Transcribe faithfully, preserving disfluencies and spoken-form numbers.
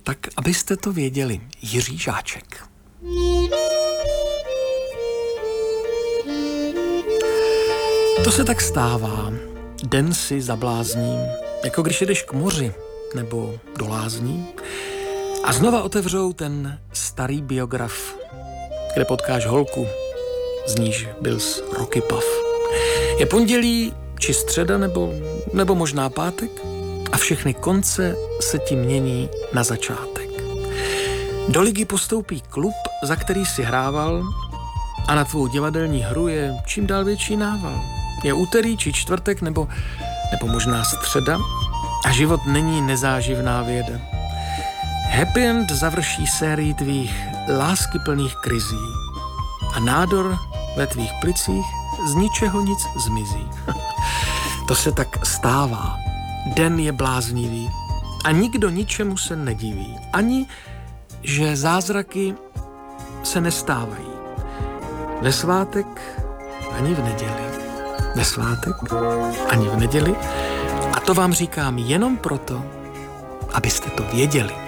Tak abyste to věděli, Jiří Žáček. To se tak stává, den si zablázním, jako když jdeš k moři nebo do lázní a znova otevřou ten starý biograf, kde potkáš holku, z níž byl z roky pav. Je pondělí či středa nebo, nebo možná pátek a všechny konce se ti mění na začátek. Do ligy postoupí klub, za který si hrával a na tvou divadelní hru je čím dál větší nával. Je úterý či čtvrtek nebo, nebo možná středa a život není nezáživná věda. Happy end završí sérii tvých láskyplných krizí a nádor ve tvých plicích z ničeho nic zmizí. To se tak stává. Den je bláznivý a nikdo ničemu se nediví. Ani, že zázraky se nestávají. Ve svátek ani v neděli. Ve svátek ani v neděli. A to vám říkám jenom proto, abyste to věděli.